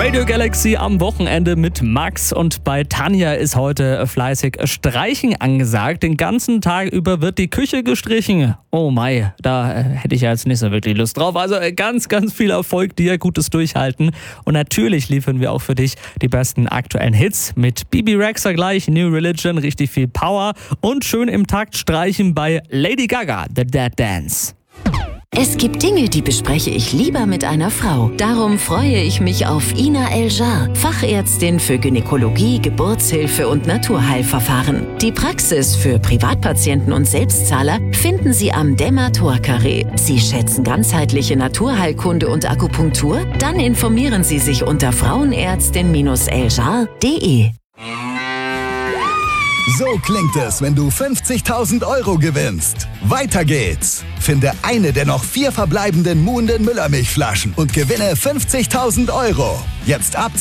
Radio Galaxy am Wochenende mit Max und bei Tanja ist heute fleißig Streichen angesagt. Den ganzen Tag über wird die Küche gestrichen. Oh mei, da hätte ich ja jetzt nicht so wirklich Lust drauf. Also ganz, ganz viel Erfolg dir, gutes Durchhalten. Und natürlich liefern wir auch für dich die besten aktuellen Hits mit Bibi Rexha gleich, New Religion, richtig viel Power und schön im Takt streichen bei Lady Gaga, The Dead Dance. Es gibt Dinge, die bespreche ich lieber mit einer Frau. Darum freue ich mich auf Ina El-Jar, Fachärztin für Gynäkologie, Geburtshilfe und Naturheilverfahren. Die Praxis für Privatpatienten und Selbstzahler finden Sie am Demator-Carré. Sie schätzen ganzheitliche Naturheilkunde und Akupunktur? Dann informieren Sie sich unter frauenärztin-eljar.de. So klingt es, wenn du 50.000 Euro gewinnst. Weiter geht's. Finde eine der noch 4 verbleibenden Muhnden Müllermilchflaschen und gewinne 50.000 Euro. Jetzt ab